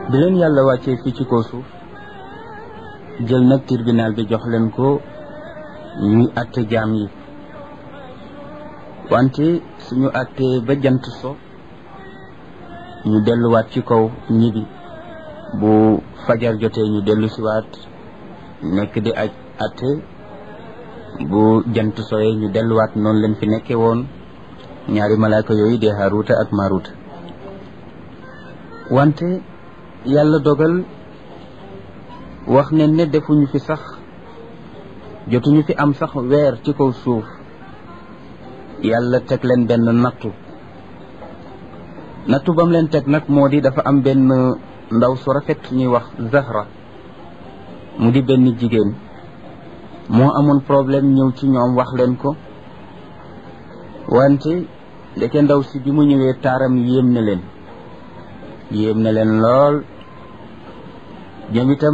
bi leen yàlla wàccee fii ci kaw suuf jël nag tribunal bi jox leen ko ñuy àtte jaam yi wante suñu àttee ba jant so ñu delluwaat ci kaw ñibi bu fajar jotee ñu dellu siwaat nekk di aj àtte bu jant soyee ñu delluwaat noonu leen fi nekkee woon ñaari malaaka yooyu di Haaruuta ak Maaruuta wante yàlla dogal wax ne defuñu fi sax jotuñu fi am sax weer ci kaw suuf yàlla teg leen benn nattu bam leen teg nag moo di dafa am benn ndaw su rafet ñuy wax Zahra mu di benn jigéen moo amoon problème ñëw ci ñoom wax leen ko wante ndeke ndaw si bi mu ñëwee taaram yéem na leen lool ñoom itam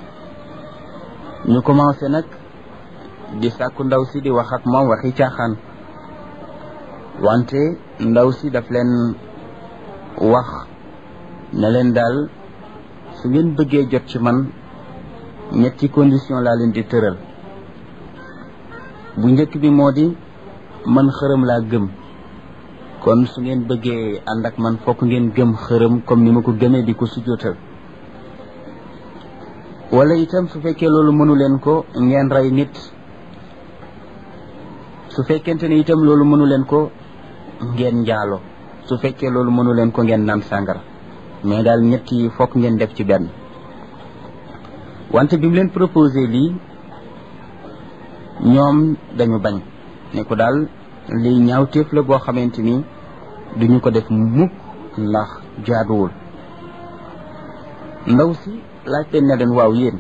ñu commencé nag di sàkku ndaw si di wax ak moom waxi caaxaan wante ndaw si daf leen wax ne leen daal su ngeen bëggee jot ci man ñetti condition laa leen di tëral bu njëkk bi moo di man xërëm laa gëm kon su ngeen bëggee ànd ak man fokk ngeen gëm xërëm comme ni ma ko gëmee di ko sujjóotal wala itam su fekkee loolu mënu leen ko ngeen rey nit su fekkente ne itam loolu mënu leen ko ngeen njaalo su fekkee loolu mënu leen ko ngeen naan sàngara mais daal ñett yi fokk ngeen def ci benn wante bi mu leen proposé lii ñoom dañu bañ ne ko daal lii ñaawteef la boo xamante ni duñu ko def mukk ndax jaaduwul ndaw si laajte ne leen waaw yéen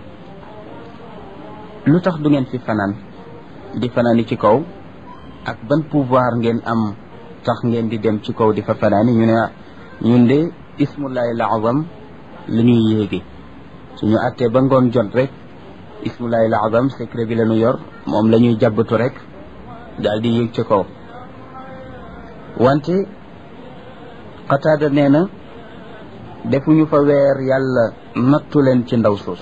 lu tax du ngeen fi fanaan di fanaani ci kaw ak ban pouvoir ngeen am tax ngeen di dem ci kaw di fa fanaani ñu ne ñun de ismullahi al-azam li ñuy yéegi suñu àttee ba ngoon jot rek ismullahi al-azam secret bi la ñu yor moom la ñuy jàbbatu rek daal di yéeg ci kaw wante Qataada nee na defuñu fa weer yàlla nattu leen ci ndaw soos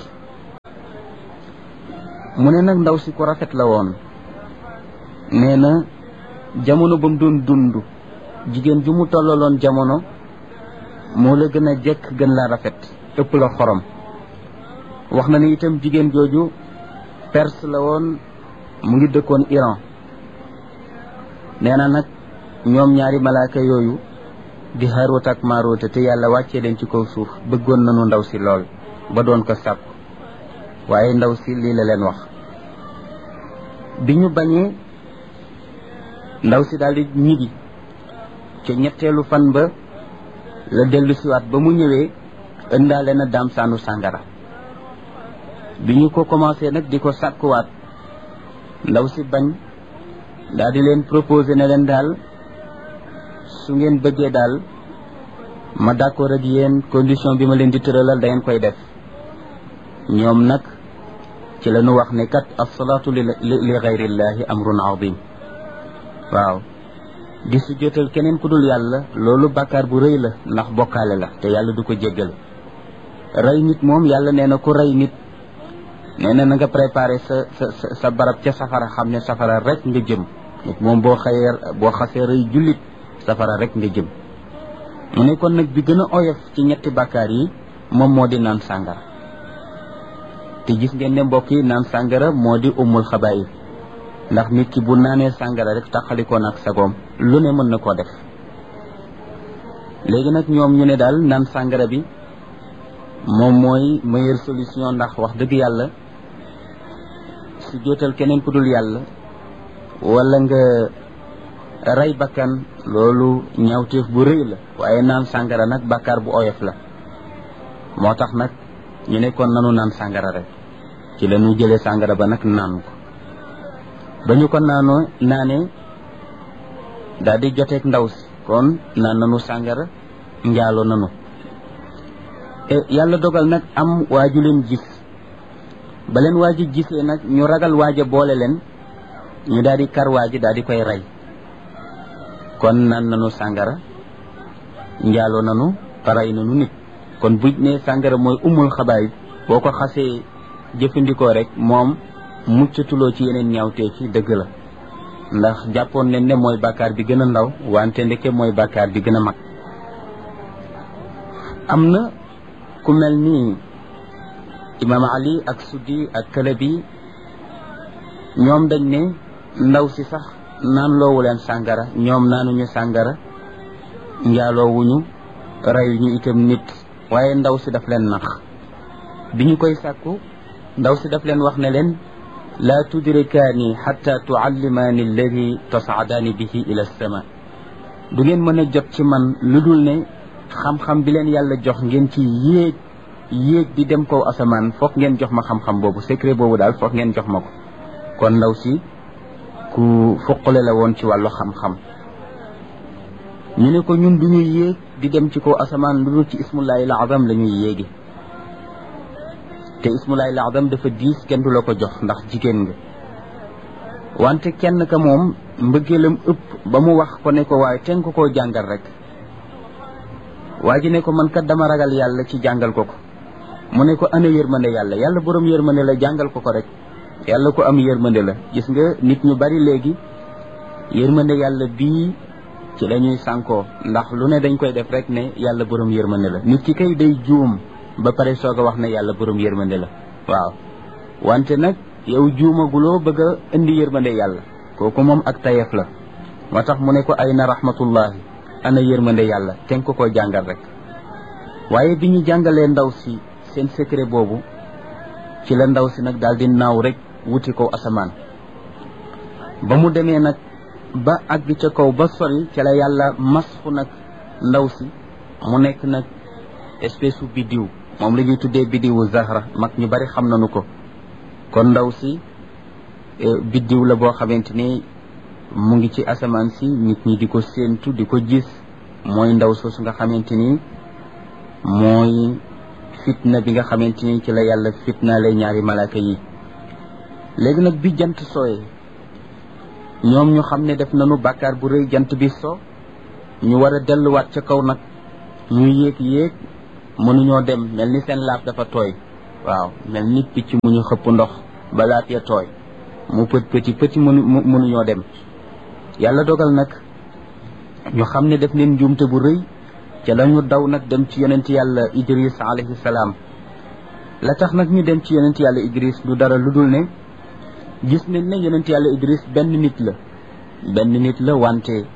mu ne nag ndaw si ku rafet la woon nee na jamono ba mu doon dund jigéen ju mu tollaloon jamono moo la gën a jekk gën la rafet ëpp la xorom wax na ni itam jigéen jooju Perse la woon mu ngi dëkkoon Iran nee na nag ñoom ñaari malaaka yooyu di Haaruuta ak Maaruuta te yàlla wàccee leen ci kaw suuf bëggoon nañu ndaw si lool ba doon ko sàkku waaye ndaw si lii la leen wax bi ñu bañee ndaw si daal di ñibbi ca ñetteelu fan ba la dellu siwaat ba mu ñëwee ëndaale na daam saanu sàngara bi ñu ko commencé nag di ko sàkkuwaat ndaw si bañ daal di leen proposé ne leen daal su ngeen bëggee daal ma d'accord ak yéen condition bi ma leen di tëralal da ngeen koy def ñoom nag ci la ñu wax ne kat as-salaatu li gayrillahi amrun azim waaw di sujjóotal keneen ku dul yàlla loolu bàkkaar bu rëy la ndax bokkaale la te yàlla du ko jéggal rey nit moom yàlla nee na ku rey nit nee na nga préparé sa barab ca safara xam ne safara rek nga jëm nit moom boo xasee rey jullit safara rek nga jëm mu ne kon nag bi gën a oyof ci ñetti bàkkaar yi moom moo di naan sàngara te gis ngeen ne mbokk yi naan sàngara moo di ummul xabaayis ndax nit ki bu naanee sàngara rek taxalikoo nag sagoom lu ne mën na koo def léegi nag ñoom ñu ne daal naan sàngara bi moom mooy meilleure solution ndax wax dëgg yàlla su jootal keneen ku dul yàlla wala nga rey bakkan loolu ñaawteef bu rëy la waaye naan sàngara nag bàkkaar bu oyof la moo tax nag ñu ne kon nanu naan sàngara rek ci la ñu jëlee sàngara ba nag naan ko ba ñu ko naanee daal di joteeg ndaw si kon naan nanu sàngara njaaloo nanu yàlla dogal nag am waaju leen gis ba leen waaji gisee nag ñu ragal waaja boole leen ñu daal di kar waaji daal di koy rey kon naan nanu sàngara njaaloo nanu rey nanu nit kon buñ ne sàngara mooy umul xabaayib boo ko xasee jëfandikoo rek moom muccatuloo ci yeneen ñaawtee ci dëgg la ndax jàppoon nañ ne mooy bàkkaar bi gën a ndaw wante ndeke mooy bàkkaar bi gën a mag am na ku mel ni imaam Ali ak Suddi ak Kalabi ñoom dañ ne ndaw si sax naan loowu leen sàngara ñoom naanuñu sàngara njaaloowuñu reyuñu itam nit waaye ndaw si daf leen nax bi ñu koy sàkku ndaw si daf leen wax ne leen laa tudrikaani xatta tuallimaani alladi tasaadaani bihi ila sama du ngeen mën a jot ci man lu dul ne xam-xam bi leen yàlla jox ngeen ci yéeg di dem kaw asamaan foog ngeen jox ma xam-xam boobu secret boobu daal foog ngeen jox ma ko kon ndaw si ku fuqale la woon ci wàllu xam-xam ñu ne ko ñun du ñuy yéeg di dem ci kaw asamaan lu dul ci ismullahi al-azam la ñuy yéegi te ismullahi al-azam dafa diis kenn du la ko jox ndax jigéen nga wante kenn ka moom mbëggeelam ëpp ba mu wax ko ne ko waaye ten ko koo jàngal rek waa ji ne ko man kat dama ragal yàlla ci jàngal ko mu ne ko ana yërmande yàlla borom yërmande la jàngal ko rek yàlla ko am yërmande la gis nga nit ñu bari léegi yërmande yàlla bii ci lañuy sànkoo ndax lu ne dañ koy def rek ne yàlla borom yërmande la nit ki kay day juum ba pare soog a wax ne yàlla borom yërmande la waaw wante nag yow juumaguloo bëgg a indi yërmande yàlla kooku moom ak tayef la moo tax mu ne ko ayna rahmatullahi ana yërmande yàlla ten ko koo jàngal rek waaye bi ñu jàngalee ndaw si seen secret boobu ci la ndaw si nag daal di naaw rek wuti ko asamaan ba mu demee nag ba àgg ca kaw ba sori ca la yàlla masfu nag ndaw si mu nekk nag espèce u biddiw moom la ñuy tuddee biddiwu zahra mag ñu bari xam nañu ko kon ndaw si biddiw la boo xamante ni mu ngi ci asamaan si nit ñi di ko séentu di ko gis mooy ndaw soosu nga xamante ni mooy fitna bi nga xamante ni ci la yàlla fitna lay ñaari malaaka yi léegi nag bi jant sooyee ñoom ñu xam ne def nañu bàkkaar bu rëy jant bi so ñu war a delluwaat ca kaw nag ñu yéeg mënuñoo dem mel ni seen laaf dafa tooy waaw mel ni picc mu ñu xëpp ndox ba laaf ya tooy mu pëti mënuñoo dem yàlla dogal nag ñu xam ne def neen njuumte bu rëy ca la ñu daw nag dem ci yonent yàlla Idris alayhi salaam la tax nag ñu dem ci yonent yàlla Idris du dara lu dul ne gis nañ ne yonent yàlla Idris benn nit la wante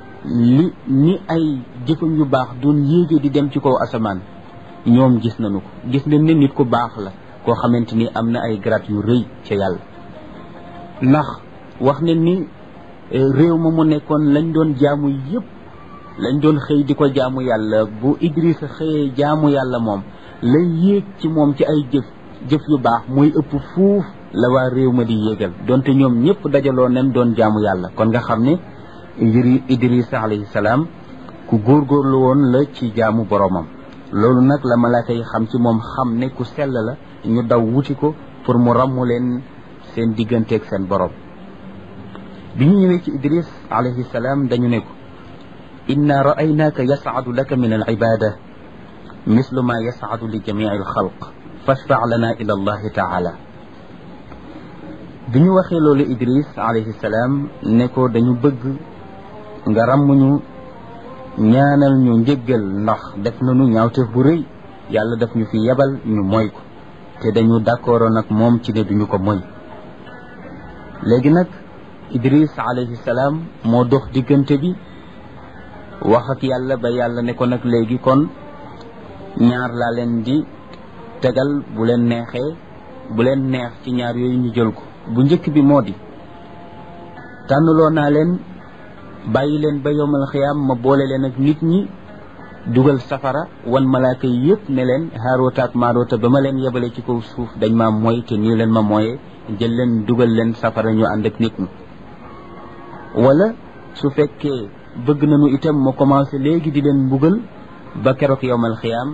ni ay jëfam yu baax doon yéege di dem ci kaw asamaan ñoom gis nañu ko gis nañ ne nit ku baax la koo xamante ni am na ay grade yu rëy ca yàlla ndax wax nañ ni réew ma mu nekkoon lañ doon jaamu yépp lañ doon xëy di ko jaamu yàlla bu Idrissa xëyee jaamu yàlla moom lay yéeg ci moom ci ay jëf yu baax mooy ëpp fuuf la waa réew ma di yéegal donte ñoom ñëpp dajaloo nañ doon jaamu yàlla kon nga xam ne Idrissa alayhi salaam ku góorgóorlu woon la ci jaamu boromam loolu nag la malaaka yi xam ci moom xam ne ku sell la ñu daw wuti ko pour mu ràmmu leen seen digganteeg seen borom bi ñu ñëwee ci Idris alayhi salaam dañu ne ko inna ra'aynaaka yas'adu laka min al-ibada mislu ma yas'adu li jami'i al-xalq fashfa' lana ila allahi ta'ala bi ñu waxee loolu Idris alayhi salaam ne ko dañu bëgg nga ràmmuñu ñaanal ñu njëggal ndax def nañu ñaawteef bu rëy yàlla daf ñu fi yebal ñu moy ko te dañu d'accord nag moom ci ne duñu ko moy léegi nag Idris alayhi salaam moo dox diggante bi wax ak yàlla ba yàlla ne ko nag léegi kon ñaar laa leen di tegal bu leen neex ci ñaar yooyu ñu jël ko bu njëkk bi moo di tànnaloo naa leen bàyyi leen ba yowmal xiyaam ma boole leen ak nit ñi dugal safara wan malaaka yi yëpp ne leen Haaroota ak Maaroota ba ma leen yebale ci kaw suuf dañ ma mooy te nii leen ma mooyee jël leen dugal leen safara ñu ànd ak nit ñi wala su fekkee bëgg nañu itam ma commencé léegi di leen mbugal ba keroog yowmal xiyaam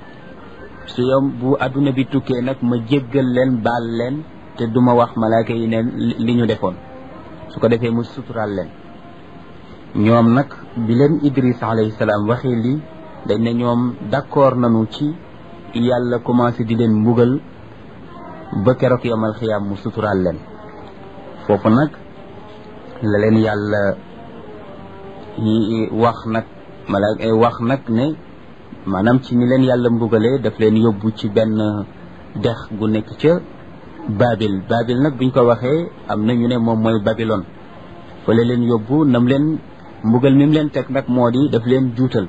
su bu adduna bi tukkee nag ma jéggal leen baal leen te duma wax malaaka yi ne li ñu defoon su ko defee mu suturaal leen ñoom nag bi leen Idris alayhi salaam waxee lii dañ ne ñoom d'accord nañu ci yàlla commencé di leen mbugal ba keroog yomal xiyaam mu suturaal leen foofu nag la leen yàlla wax nag ne maanaam ci ni leen yàlla mbugalee daf leen yóbbu ci benn dex gu nekk ca Babil nag buñ ko waxee am na ñu ne moom mooy Babylone fa la leen yóbbu nam leen mbugal mi mu leen teg nag moo di daf leen juutal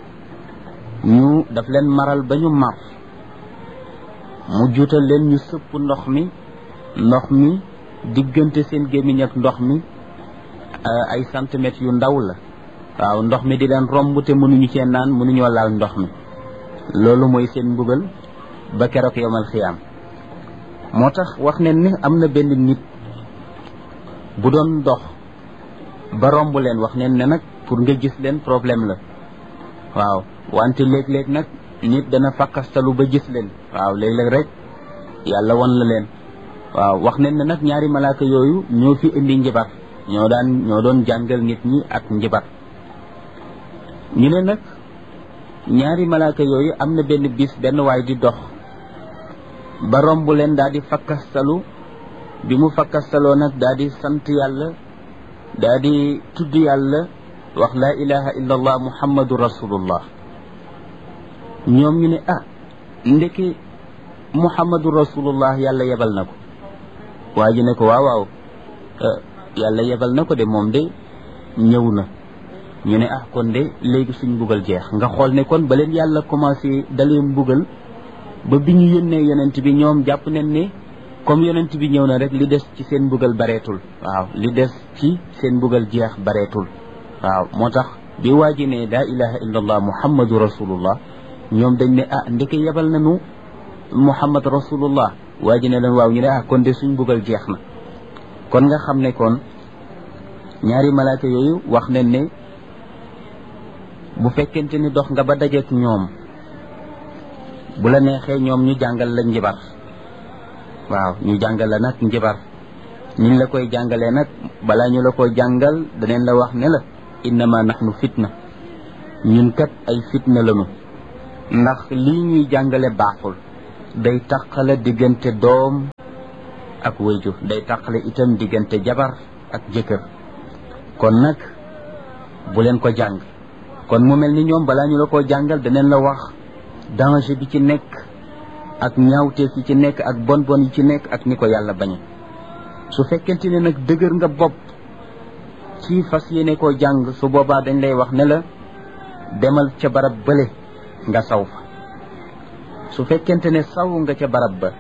daf leen maral ba ñu mar mu juutal leen ñu sëpp ndox mi diggante seen gémmiñ ak ndox mi ay centimètres yu ndaw la waaw ndox mi di leen romb te mënuñu cee naan mënuñoo laal ndox mi loolu mooy seen mbugal ba keroog yomal xiyaam moo tax wax ne ni am na benn nit bu doon dox ba romb leen wax ne nag pour nga gis leen problème la waaw wante léeg-léeg nag nit dana fakkastalu ba gis leen waaw léeg-léeg rek yàlla won la leen waaw wax ne nag ñaari malaaka yooyu ñoo fi indi njibar ñoo doon jàngal nit ñi ak njibar ñu ne nag ñaari malaaka yooyu am na benn bis benn waay di dox ba romb leen daal di fakkastalu bi mu fakkastaloo nag daal di sant yàlla daal di tudd yàlla wax laa ilaha illa allah muhammadu rasulullah ñoom ñu ne ndeke muhammadu rasulullah yàlla yebal na ko waa ji ne ko waaw yàlla yebal na ko de moom de ñëw na ñu ne kon de léegi suñ mbugal jeex nga xool ne kon ba leen yàlla commencé dalee mbugal ba bi ñu yónnee yonent bi ñoom jàpp nañ ne comme yonent bi ñëw na rek li des ci seen mbugal bareetul waaw li des ci seen mbugal jeex bareetul waaw moo tax bi waa ji ne laa ilaha illa allah muhammadu rasulullah ñoom dañ ne ndeke yebal nañu muhammad rasulullah waa ji ne leen waaw ñu ne kon de suñ mbugal jeex na kon nga xam ne kon ñaari malaaka yooyu wax nañ ne bu fekkente ni dox nga ba dajeek ñoom bu la neexee ñoom ñu jàngal la njibar waaw ñu jàngal la nag njibar niñ la koy jàngalee nag balaa ñu la koy jàngal daneen la wax ne la innama nahnu fitna ñun kat ay fitna lañu ndax lii ñuy jàngale baaxul day taqale diggante doom ak wayjur day taqale itam diggante jabar ak jëkkër kon nag bu leen ko jàng kon mu mel ni ñoom balaa ñu la ko jàngal daneen la wax danger bi ci nekk ak ñaawteef yi ci nekk ak bon yi ci nekk ak ni ko yàlla bañe su fekkente ne nag dëgër nga bopp ci fas yéene koo jàng su boobaa dañ lay wax ne la demal ca barab bële nga saw fa su fekkente ne saw nga ca barab ba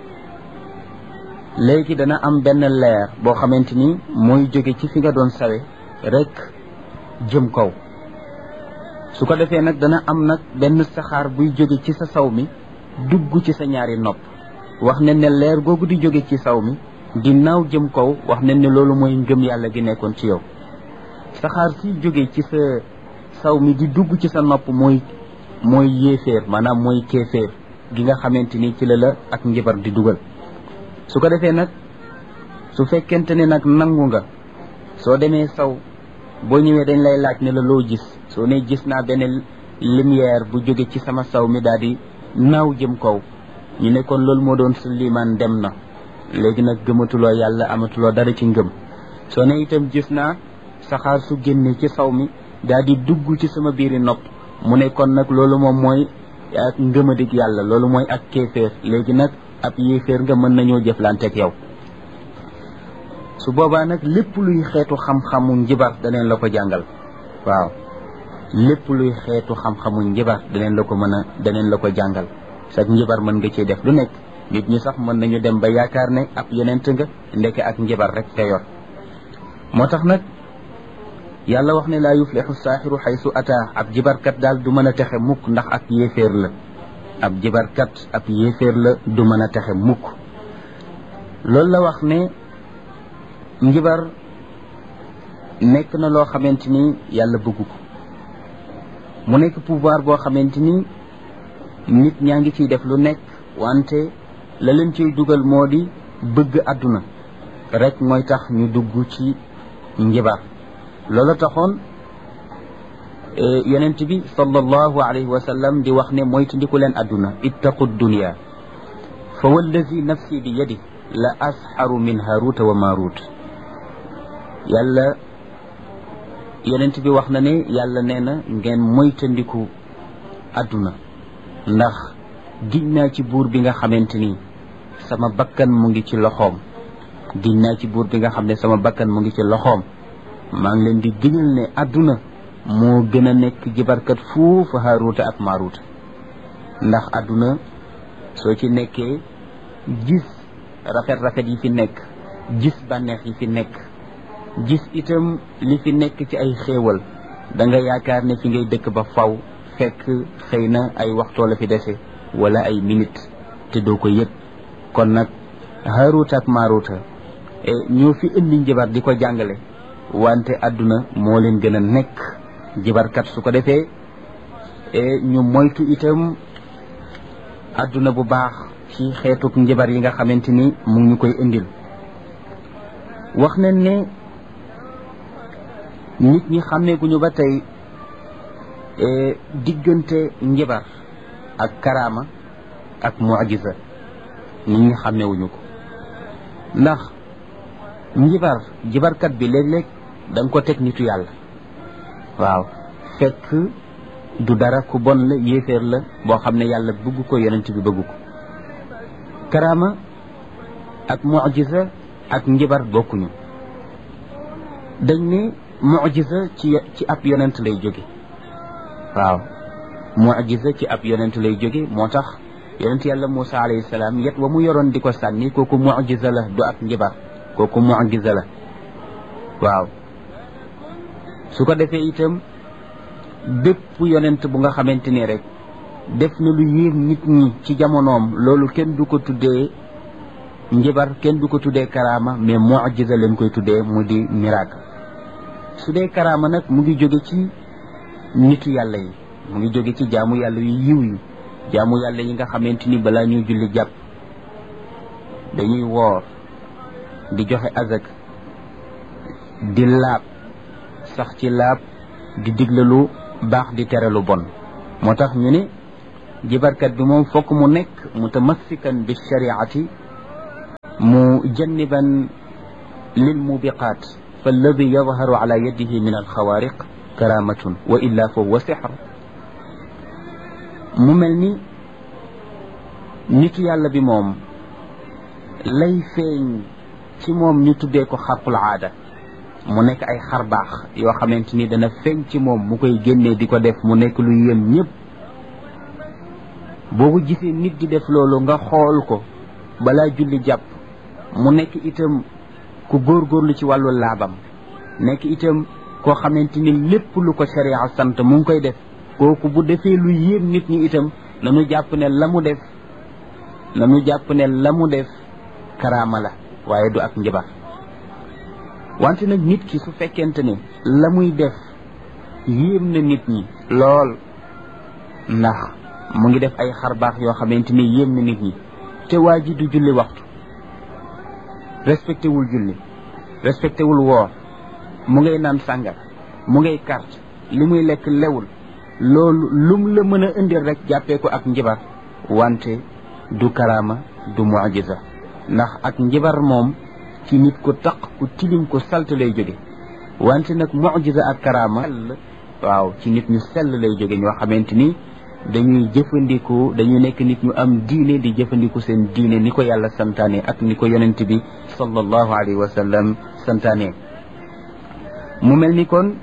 léegi dana am benn leer boo xamante ni mooy jóge ci fi nga doon sawe rek jëm kaw su ko defee nag dana am nag benn saxaar buy jóge ci sa saw mi dugg ci sa ñaari nopp wax ne ne leer googu di jóge ci saw mi di naaw jëm kaw wax ne ne loolu mooy ngëm yàlla gi nekkoon ci yow saxaar si jóge ci sa saw mi di dugg ci sa nopp mooy yéeféer maanaam mooy kéeféer gi nga xamante ni ci la ak njibar di dugal su ko defee nag su fekkente ne nag nangu nga soo demee saw boo ñëwee dañ lay laaj ne la loo gis soo ne gis naa benn lumière bu jóge ci sama saw mi daal di naaw jëm kaw ñu ne kon loolu moo doon sa liimaan dem na léegi nag gëmatuloo yàlla amatuloo dara ci ngëm soo ne itam gis naa saxaar su génne ci saw mi daal di dugg ci sama biiri nopp mu ne kon nag loolu moom mooy ak ngëmadig yàlla loolu mooy ak kéeféer léegi nag ab yéeféer nga mën nañoo jëflanteeg yow su boobaa nag lépp luy xeetu xam-xamu njibar daneen la ko jàngal waaw lépp luy xeetu xam-xamu njibar daneen la ko jàngal sax njibar mën nga cee def lu nekk nit ñi sax mën nañu dem ba yaakaar ne ab yonent nga ndeke ak njibar rek te yor moo tax nag yàlla wax ne laa yuflixu saaxiru xaysu ataa ab jibarkat daal du mën a texe mukk ndax ak yéeféer la ab jibarkat ab yéeféer la du mën a texe mukk loolu la wax ne njibar nekk na loo xamante ni yàlla bëgg ko mu nekk pouvoir boo xamante ni nit ñaa ngi ciy def lu nekk wante la leen ciy dugal moo di bëgg àdduna rek mooy tax ñu dugg ci njibar loola taxoon yonent bi sallallahu alayhi wa sallam di wax ne moytandiku leen adduna ittaqu dunya fa wallazi nafsi bi yadi la asxaru min haruta wa marut yàlla yonent bi wax na ne yàlla nee na ngeen moytandiku adduna ndax giñ naa ci buur bi nga xamante ni sama bakkan mu ngi ci loxoom giñ naa ci buur bi nga xam ne sama bakkan mu ngi ci loxoom maa ngi leen di giñal ne adduna moo gën a nekk jibarkat fuufu Haaruuta ak Maaruuta ndax adduna soo ci nekkee gis rafet-rafet yi fi nekk gis bànneex yi fi nekk gis itam li fi nekk ci ay xéewal da nga yaakaar ne fi ngay dëkk ba faw fekk xëy na ay waxtoo la fi dese wala ay minute te doo ko yëg kon nag Haaruuta ak Maaruuta ñoo fi indi njabar di ko jàngale wante adduna moo leen gën a nekk jibarkat su ko defee ñu moytu itam adduna bu baax ci xeetuk njabar yi nga xamante ni mu ngi ñu koy indil wax nañ ne nit ñi xàmmeeguñu ba tey diggante njabar ak karaama ak mu'jiza nit ñi xàmmeewuñu ko ndax jibarkat bi léeg-léeg da nga ko teg nitu yàlla waaw fekk du dara ku bon la yéeféer la boo xam ne yàlla bëgg ko yonent bi bëgg ko karaama ak mu'jiza ak njibar bokkuñu dañ ne mu'jiza ci ab yonent lay jóge waaw mu'jiza ci ab yonent lay jóge moo tax yonent yàlla Muusa alayhi salaam yet wa mu yoroon di ko sànni kooku mu'jiza la du ak njibar kooku mu'jiza la waaw su ko defee itam bépp yonent bu nga xamante ni rek def na lu yéem nit ñi ci jamonoom loolu kenn du ko tuddee njibar kenn du ko tuddee karaama mais mu'jiza leen koy tuddee mu di miracle su dee karaama nag mu ngi jóge ci nitu yàlla yi mu ngi jóge ci jaamu yàlla yu yiw yi jaamu yàlla yi nga xamante ni balaa ñuy julli jàpp dañuy woor di joxe azak di laab sax ci laab di digle lu baax di tere lu bon moo tax ñu ne jibarkat bi moom fokk mu nekk mutamassikan bi shariati mujanniban lil mubiqaat fa alladi yadharu ala yadihi min alxawaariq karamatun wa illa fa huwa sihr mu mel ni nitu yàlla bi moom lay feeñ ci moom ñu tuddee ko xarqul aada mu nekk ay xar baax yoo xamante ni dana feeñ ci moom mu koy génnee di ko def mu nekk lu yéem ñëpp boobu gisee nit di def loolu nga xool ko balaa julli jàpp mu nekk itam ku góorgóorlu ci wàllu laabam nekk itam koo xamante ni lépp lu ko sharia sant mu ngi koy def kooku bu defee lu yéem nit ñi itam nañu jàpp ne la mu def karaama la waaye du ak njabar wante nag nit ki su fekkente ne la muy def yéem na nit ñi lool ndax mu ngi def ay xarbaax yoo xamante ni yéem na nit ñi te waa ji du julli waxtu respecté wul julli respecté wul woor mu ngay naan sàngar mu ngay carte li muy lekk lewul loolu lum la mën a indil rek jàppee ko ak njibar wante du karaama du mu'jiza ndax ak njibar moom ci nit ku taq ku tilim ku salte lay jóge wante nag mu'jiza ak karaama waaw ci nit ñu sell lay jóge ñoo xamante ni dañuy nekk nit ñu am diine di jëfandiku seen diine ni ko yàlla santaane ak ni ko yonent bi sallallahu alayhi wa sallam santaane mu mel ni kon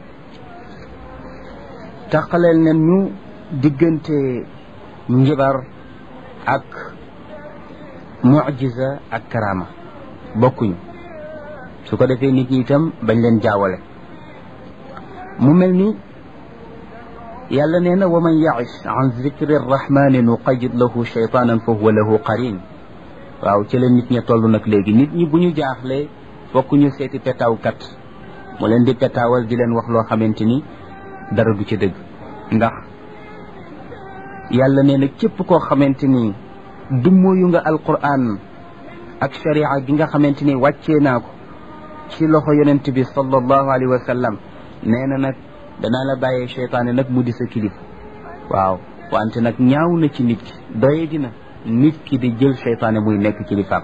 taqaleel nen ñu diggante njibar ak mu'jiza ak karaama bokkuñu su ko defee nit ñi itam bañ leen jaawale mu mel ni yàlla nee na wa man ya'ish an zikri rrahmani nuqayyid lahu shaytanan fa huwa lahu qarin waaw ci la nit ña toll nag léegi nit ñi bu ñu jaaxlee fokk ñu seeti petaawkat mu leen di petaawal di leen wax loo xamante ni dara du ci dëgg ndax yàlla nee na képp koo xamante ni dummóoyu nga alquran ak sharia gi nga xamante ni wàccee naa ko ci loxo yonent bi sallallahu alayhi wa sallam nee na nag danaa la bàyyee seytaane nag mu di sa kilifa waaw wante nag ñaaw na ci nit ki doye dina nit ki di jël seytaane muy nekk kilifaam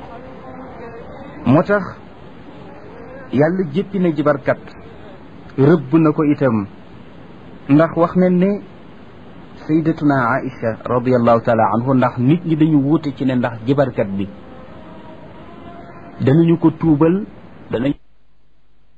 moo tax yàlla jéppi na jibarkat rëbb na ko itam ndax wax nañ ne sayyidatuna Aïcha radiyallahu taala anhu ndax nit ñi dañu wuute ci ne ndax jibarkat bi danañu ko tuubal